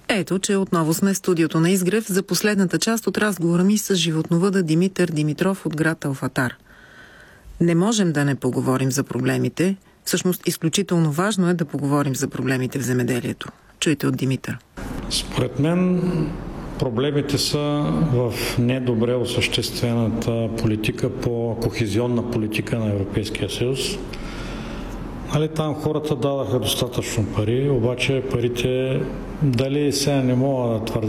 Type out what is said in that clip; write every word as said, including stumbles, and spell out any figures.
Ето, че отново сме в студиото на Изгрев за последната част от разговора ми с животновъда Димитър Димитров от град Алфатар. Не можем да не поговорим за проблемите. Всъщност, изключително важно е да поговорим за проблемите в земеделието. Чуйте от Димитър. Според мен проблемите са в недобре осъществената политика по кохезионна политика на Европейския съюз. Нали, там хората дадаха достатъчно пари, обаче парите дали сега не мога да твърдя,